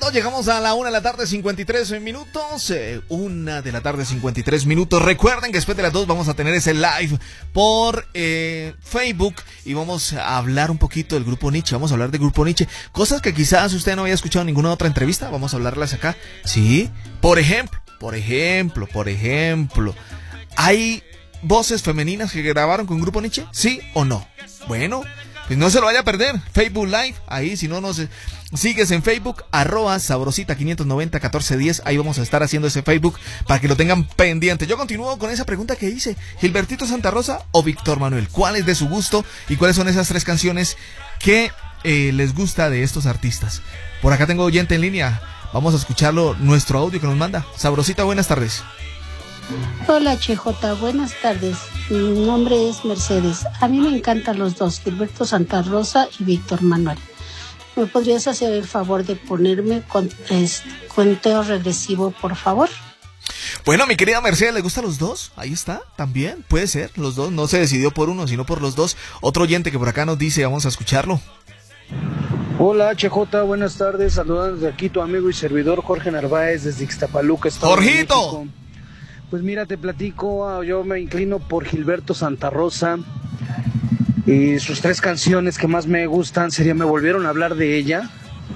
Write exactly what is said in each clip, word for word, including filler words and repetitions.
Perfecto, llegamos a la una de la tarde, cincuenta y tres minutos. Eh, una de la tarde, cincuenta y tres minutos. Recuerden que después de las dos vamos a tener ese live por eh, Facebook y vamos a hablar un poquito del Grupo Nietzsche. Vamos a hablar del Grupo Nietzsche. Cosas que quizás usted no había escuchado en ninguna otra entrevista. Vamos a hablarlas acá. Sí, por ejemplo, por ejemplo, por ejemplo. ¿Hay voces femeninas que grabaron con Grupo Nietzsche? ¿Sí o no? Bueno, pues no se lo vaya a perder. Facebook Live, ahí si no nos sigues en Facebook, arroba sabrosita quinientos noventa catorce diez. Ahí vamos a estar haciendo ese Facebook para que lo tengan pendiente. Yo continúo con esa pregunta que hice: ¿Gilbertito Santa Rosa o Víctor Manuel? ¿Cuál es de su gusto y cuáles son esas tres canciones que eh, les gusta de estos artistas? Por acá tengo oyente en línea. Vamos a escucharlo, nuestro audio que nos manda. Sabrosita, buenas tardes. Hola Che Jota, buenas tardes. Mi nombre es Mercedes. A mí me encantan los dos, Gilberto Santa Rosa y Víctor Manuel. ¿Me podrías hacer el favor de ponerme con, es, conteo regresivo, por favor? Bueno, mi querida Mercedes, ¿le gustan los dos? Ahí está, también, puede ser, los dos. No se decidió por uno, sino por los dos. Otro oyente que por acá nos dice, vamos a escucharlo. Hola Che Jota, buenas tardes. Saludando desde aquí tu amigo y servidor Jorge Narváez desde Ixtapaluca, Estado de ¡Jorgito! México. Pues mira, te platico, yo me inclino por Gilberto Santa Rosa y sus tres canciones que más me gustan sería Me volvieron a hablar de ella,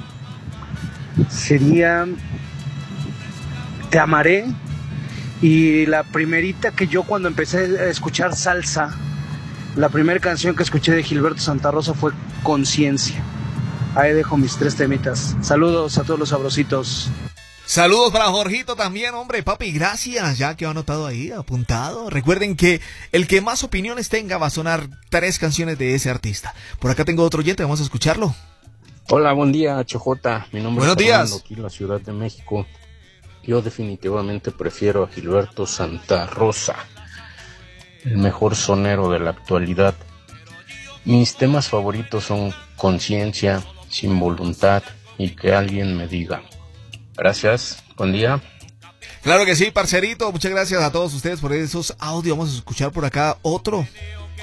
sería Te amaré, y la primerita que yo cuando empecé a escuchar salsa, la primera canción que escuché de Gilberto Santa Rosa fue Conciencia. Ahí dejo mis tres temitas. Saludos a todos los sabrositos. Saludos para Jorgito también, hombre, papi, gracias, ya quedó anotado ahí, apuntado. Recuerden que el que más opiniones tenga va a sonar tres canciones de ese artista. Por acá tengo otro oyente, vamos a escucharlo. Hola, buen día, Che Jota. Mi nombre Buenos es Fernando, días. aquí en la Ciudad de México. Yo definitivamente prefiero a Gilberto Santa Rosa, el mejor sonero de la actualidad. Mis temas favoritos son Conciencia, Sin Voluntad y Que alguien me diga. Gracias, buen día. Claro que sí, parcerito, muchas gracias a todos ustedes por esos audios. Vamos a escuchar por acá otro.